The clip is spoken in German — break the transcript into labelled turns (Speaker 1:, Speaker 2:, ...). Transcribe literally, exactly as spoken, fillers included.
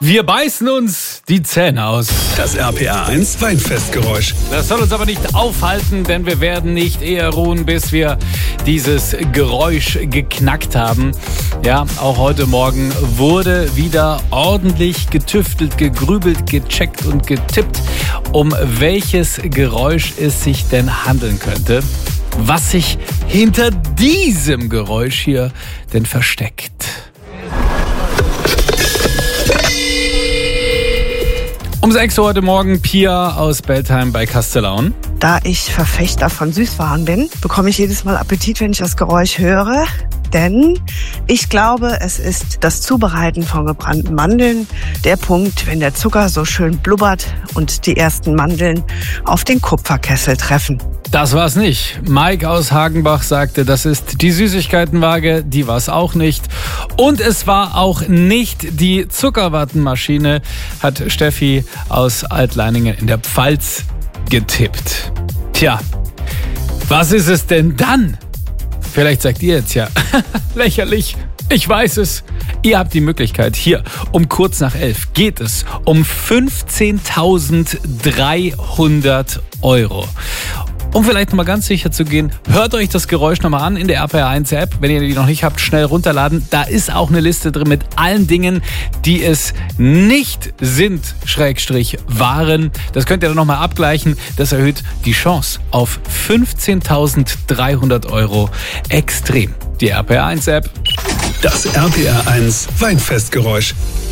Speaker 1: Wir beißen uns die Zähne aus.
Speaker 2: Das R P R eins Weinfestgeräusch.
Speaker 1: Das soll uns aber nicht aufhalten, denn wir werden nicht eher ruhen, bis wir dieses Geräusch geknackt haben. Ja, auch heute Morgen wurde wieder ordentlich getüftelt, gegrübelt, gecheckt und getippt, um welches Geräusch es sich denn handeln könnte. Was sich hinter diesem Geräusch hier denn versteckt. Um sechs Uhr heute Morgen Pia aus Beltheim bei Kastellaun.
Speaker 3: Da ich Verfechter von Süßwaren bin, bekomme ich jedes Mal Appetit, wenn ich das Geräusch höre. Denn ich glaube, es ist das Zubereiten von gebrannten Mandeln. Der Punkt, wenn der Zucker so schön blubbert und die ersten Mandeln auf den Kupferkessel treffen.
Speaker 1: Das war's nicht. Mike aus Hagenbach sagte, das ist die Süßigkeitenwaage, die war's auch nicht. Und es war auch nicht die Zuckerwattenmaschine, hat Steffi aus Altleiningen in der Pfalz getippt. Tja, was ist es denn dann? Vielleicht sagt ihr jetzt ja, lächerlich, ich weiß es. Ihr habt die Möglichkeit, hier um kurz nach elf geht es um fünfzehntausenddreihundert Euro. Um vielleicht mal ganz sicher zu gehen, hört euch das Geräusch nochmal an in der R P R eins App. Wenn ihr die noch nicht habt, schnell runterladen. Da ist auch eine Liste drin mit allen Dingen, die es nicht sind, Schrägstrich waren. Das könnt ihr dann nochmal abgleichen. Das erhöht die Chance auf fünfzehntausenddreihundert Euro extrem. Die R P R eins App.
Speaker 2: Das R P R eins Weinfestgeräusch.